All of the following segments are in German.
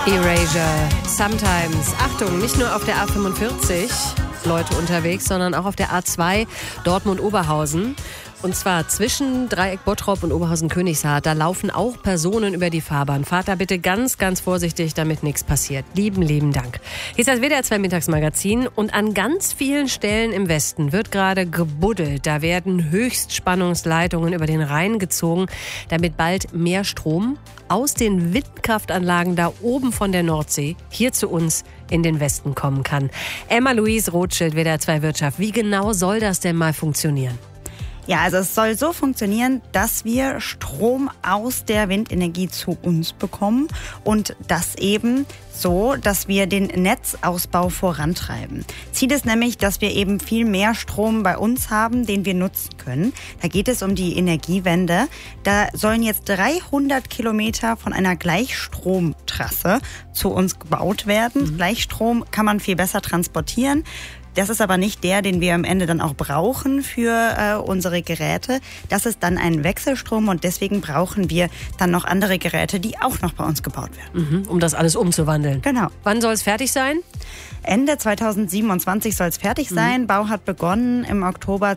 Erasure, Sometimes. Achtung, nicht nur auf der A45 Leute unterwegs, sondern auch auf der A2 Dortmund-Oberhausen. Und zwar zwischen Dreieck Bottrop und Oberhausen-Königshardt. Da laufen auch Personen über die Fahrbahn. Fahrt da bitte ganz, ganz vorsichtig, damit nichts passiert. Lieben Dank. Hier ist das WDR 2 Mittagsmagazin. Und an ganz vielen Stellen im Westen wird gerade gebuddelt. Da werden Höchstspannungsleitungen über den Rhein gezogen, damit bald mehr Strom aus den Windkraftanlagen da oben von der Nordsee hier zu uns in den Westen kommen kann. Emma-Louise Rothschild, WDR 2 Wirtschaft. Wie genau soll das denn mal funktionieren? Ja, also es soll so funktionieren, dass wir Strom aus der Windenergie zu uns bekommen und das eben so, dass wir den Netzausbau vorantreiben. Ziel ist nämlich, dass wir eben viel mehr Strom bei uns haben, den wir nutzen können. Da geht es um die Energiewende. Da sollen jetzt 300 Kilometer von einer Gleichstromtrasse zu uns gebaut werden. Gleichstrom kann man viel besser transportieren. Das ist aber nicht der, den wir am Ende dann auch brauchen für unsere Geräte. Das ist dann ein Wechselstrom und deswegen brauchen wir dann noch andere Geräte, die auch noch bei uns gebaut werden. Um das alles umzuwandeln. Genau. Wann soll es fertig sein? Ende 2027 soll es fertig sein. Bau hat begonnen im Oktober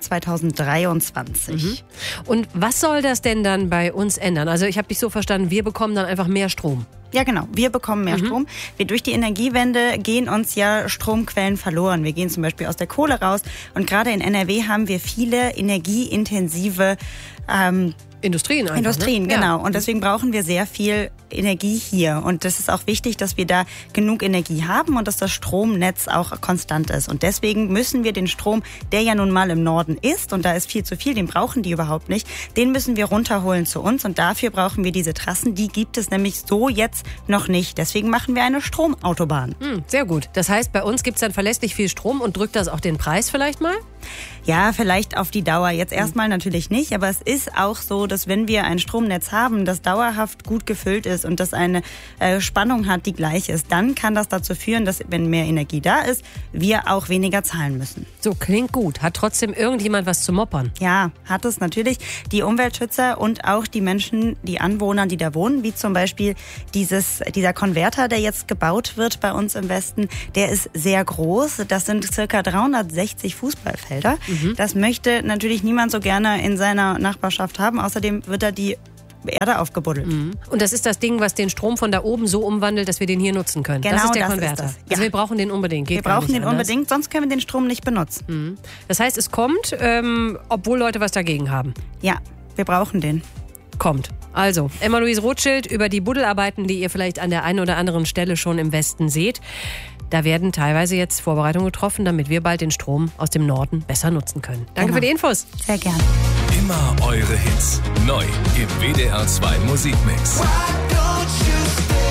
2023. Und was soll das denn dann bei uns ändern? Also ich habe dich so verstanden, wir bekommen dann einfach mehr Strom. Ja, genau. Wir bekommen mehr Strom. Durch die Energiewende gehen uns ja Stromquellen verloren. Wir gehen zum Beispiel aus der Kohle raus. Und gerade in NRW haben wir viele energieintensive Industrien, Industrien, ne? genau. Ja. Und deswegen brauchen wir sehr viel Energie hier. Und das ist auch wichtig, dass wir da genug Energie haben und dass das Stromnetz auch konstant ist. Und deswegen müssen wir den Strom, der ja nun mal im Norden ist, und da ist viel zu viel, den brauchen die überhaupt nicht, den müssen wir runterholen zu uns. Und dafür brauchen wir diese Trassen. Die gibt es nämlich so jetzt noch nicht. Deswegen machen wir eine Stromautobahn. Sehr gut. Das heißt, bei uns gibt es dann verlässlich viel Strom und drückt das auch den Preis vielleicht mal? Ja, vielleicht auf die Dauer. Jetzt erstmal natürlich nicht, aber es ist auch so, dass wenn wir ein Stromnetz haben, das dauerhaft gut gefüllt ist und das eine Spannung hat, die gleich ist, dann kann das dazu führen, dass, wenn mehr Energie da ist, wir auch weniger zahlen müssen. So, klingt gut. Hat trotzdem irgendjemand was zu moppern? Ja, hat es natürlich. Die Umweltschützer und auch die Menschen, die Anwohner, die da wohnen, wie zum Beispiel dieser Konverter, der jetzt gebaut wird bei uns im Westen, der ist sehr groß. Das sind circa 360 Fußballfelder. Das möchte natürlich niemand so gerne in seiner Nachbarschaft haben. Außerdem wird da die Erde aufgebuddelt. Und das ist das Ding, was den Strom von da oben so umwandelt, dass wir den hier nutzen können. Genau, das ist der das Konverter. ist das. Ja. Also wir brauchen den unbedingt. Wir brauchen den unbedingt, sonst können wir den Strom nicht benutzen. Das heißt, es kommt, obwohl Leute was dagegen haben. Ja, wir brauchen den. Kommt. Also, Emma-Louise Rothschild über die Buddelarbeiten, die ihr vielleicht an der einen oder anderen Stelle schon im Westen seht. Da werden teilweise jetzt Vorbereitungen getroffen, damit wir bald den Strom aus dem Norden besser nutzen können. Danke für die Infos. Sehr gerne. Immer eure Hits. Neu im WDR 2 Musikmix.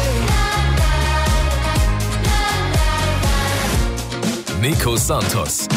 Nico Santos.